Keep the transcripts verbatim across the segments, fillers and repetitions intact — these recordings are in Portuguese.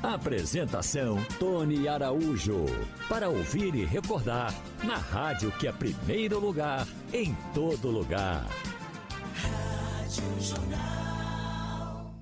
Apresentação Tony Araújo. Para ouvir e recordar, na rádio que é primeiro lugar, em todo lugar. Rádio Jornal.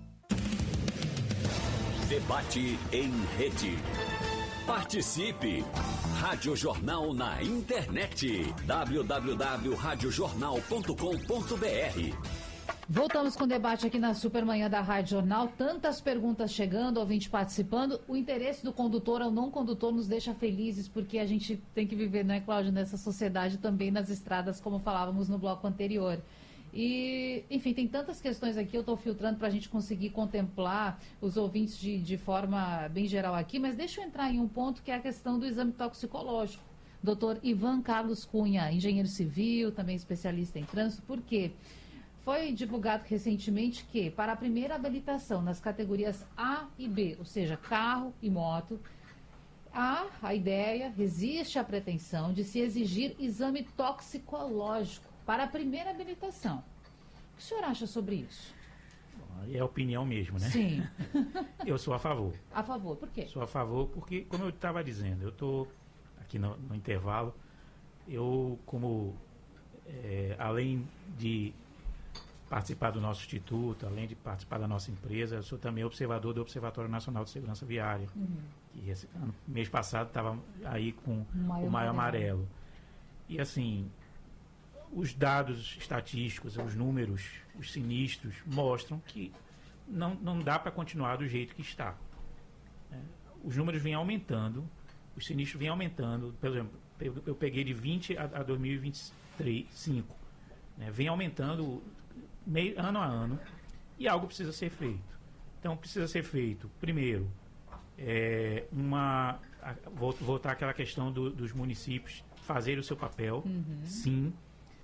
Debate em rede. Participe! Rádio Jornal na internet. w w w ponto rádio jornal ponto com ponto b r. Voltamos com o debate aqui na Supermanhã da Rádio Jornal. Tantas perguntas chegando, ouvinte participando. O interesse do condutor ou não condutor nos deixa felizes, porque a gente tem que viver, não é, Cláudio, nessa sociedade também nas estradas, como falávamos no bloco anterior. E, enfim, tem tantas questões aqui, eu estou filtrando para a gente conseguir contemplar os ouvintes de, de forma bem geral aqui, mas deixa eu entrar em um ponto que é a questão do exame toxicológico. doutor Ivan Carlos Cunha, engenheiro civil, também especialista em trânsito, por quê? Foi divulgado recentemente que, para a primeira habilitação nas categorias A e B, ou seja, carro e moto, há a ideia, existe a pretensão de se exigir exame toxicológico para a primeira habilitação. O que o senhor acha sobre isso? É opinião mesmo, né? Sim. Eu sou a favor. A favor, por quê? Sou a favor porque, como eu estava dizendo, eu estou aqui no, no intervalo, eu como, é, além de participar do nosso instituto, além de participar da nossa empresa, eu sou também observador do Observatório Nacional de Segurança Viária, uhum. que esse ano, mês passado estava aí com o Maio Amarelo. E assim, os dados estatísticos, os números, os sinistros mostram que não, não dá para continuar do jeito que está. É, os números vêm aumentando, os sinistros vêm aumentando. Por exemplo, eu, eu peguei de vinte a, a dois mil e vinte e cinco, né, vem aumentando meio, ano a ano, e algo precisa ser feito. Então, precisa ser feito, primeiro, é, uma, a, voltar àquela questão do, dos municípios fazerem o seu papel, uhum. sim.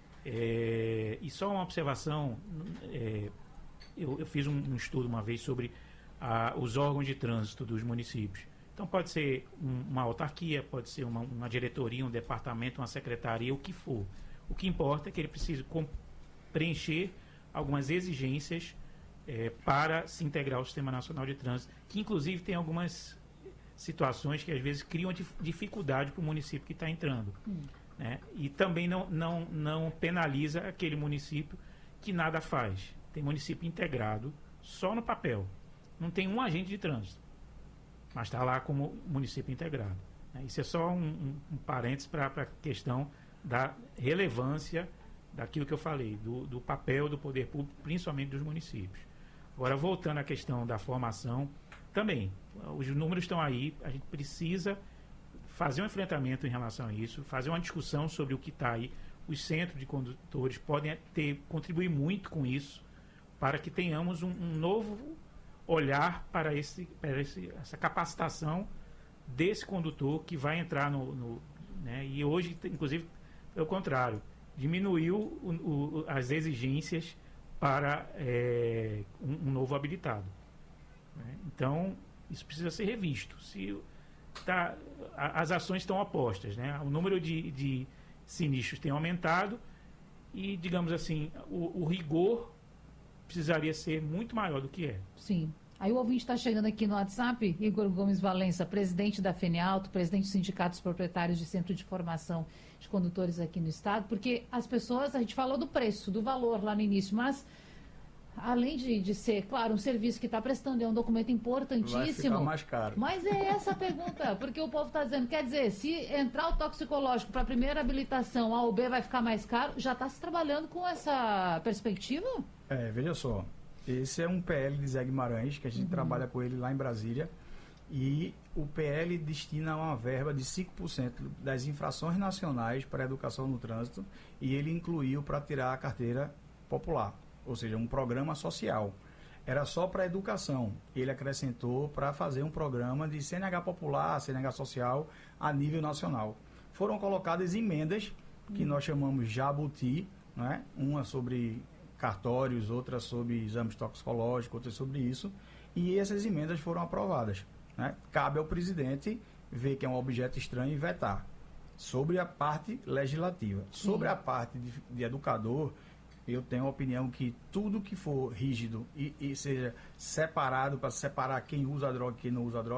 É, e só uma observação, é, eu, eu fiz um, um estudo uma vez sobre a, os órgãos de trânsito dos municípios. Então pode ser um, uma autarquia, pode ser uma, uma diretoria, um departamento, uma secretaria, o que for. O que importa é que ele precise preencher algumas exigências é, para se integrar ao Sistema Nacional de Trânsito, que inclusive tem algumas situações que às vezes criam dificuldade para o município que está entrando. Hum. Né? E também não, não, não penaliza aquele município que nada faz. Tem município integrado só no papel. Não tem um agente de trânsito, mas está lá como município integrado. Né? Isso é só um, um, um parênteses para a questão da relevância daquilo que eu falei, do, do papel do poder público, principalmente dos municípios. Agora, voltando à questão da formação, também, os números estão aí, a gente precisa fazer um enfrentamento em relação a isso, fazer uma discussão sobre o que está aí. Os centros de condutores podem ter, contribuir muito com isso, para que tenhamos um, um novo olhar para, esse, para esse, essa capacitação desse condutor que vai entrar no... no né, e hoje, inclusive, é o contrário, diminuiu o, o, as exigências para é, um, um novo habilitado. Né? Então, isso precisa ser revisto. Se Tá, as ações estão opostas, né? O número de, de sinistros tem aumentado e, digamos assim, o, o rigor precisaria ser muito maior do que é. Sim. Aí o ouvinte está chegando aqui no WhatsApp, Igor Gomes Valença, presidente da FENEALTO, presidente dos sindicatos proprietários de Centro de Formação de Condutores aqui no estado, porque as pessoas, a gente falou do preço, do valor lá no início, mas além de, de ser, claro, um serviço que está prestando, é um documento importantíssimo. Vai ficar mais caro. Mas é essa a pergunta, porque o povo está dizendo, quer dizer, se entrar o toxicológico para a primeira habilitação, A ou B vai ficar mais caro, já está se trabalhando com essa perspectiva? É, veja só, esse é um P L de Zé Guimarães, que a gente uhum. trabalha com ele lá em Brasília, e o P L destina uma verba de cinco por cento das infrações nacionais para a educação no trânsito, e ele incluiu para tirar a carteira popular. Ou seja, um programa social. Era só para educação. Ele acrescentou para fazer um programa de C N H popular, C N H social, a nível nacional. Foram colocadas emendas, que nós chamamos Jabuti, né? Uma sobre cartórios, outra sobre exames toxicológicos, outra sobre isso, e essas emendas foram aprovadas. Né? Cabe ao presidente ver que é um objeto estranho e vetar. Sobre a parte legislativa. Sim. Sobre a parte de, de educador, eu tenho a opinião que tudo que for rígido e, e seja separado para separar quem usa a droga e quem não usa a droga,